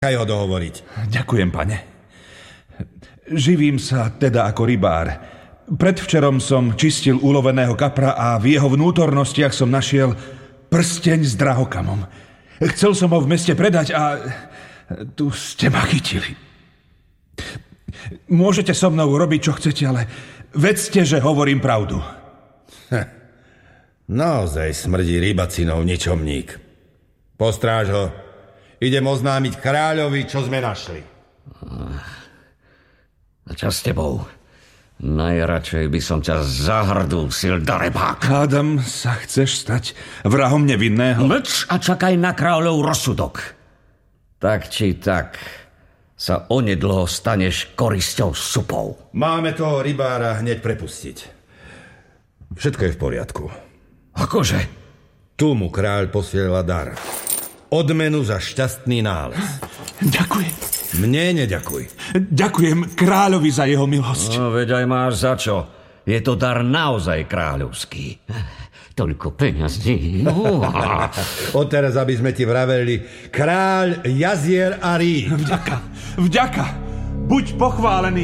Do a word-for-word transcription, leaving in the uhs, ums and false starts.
Nechaj ho dohovoriť. Ďakujem, pane. Živím sa teda ako rybár. Predvčerom som čistil uloveného kapra a v jeho vnútornostiach som našiel prsteň s drahokamom. Chcel som ho v meste predať a tu ste ma chytili. Môžete so mnou robiť, čo chcete, ale vedzte, že hovorím pravdu. Hm. Naozaj smrdí rybacinov ničomník. Postráž ho. Idem oznámiť kráľovi, čo sme našli. A čo s tebou? Najradšej by som ťa zahrdúsil, darebák. Hádam, sa chceš stať vrahom nevinného? Mlč a čakaj na kráľov rozsudok. Tak či tak sa onedlho staneš korisťou supou. Máme toho rybára hneď prepustiť. Všetko je v poriadku. Akože? Tu mu kráľ posiela dar. Odmenu za šťastný nález. Ďakujem. Mne neďakuj. Ďakujem kráľovi za jeho milosť. No, veď aj máš za čo. Je to dar naozaj kráľovský. Toľko peňazí. No. Odteraz, aby sme ti vraveli, kráľ jazier a rýb. Vďaka, vďaka. Buď pochválený.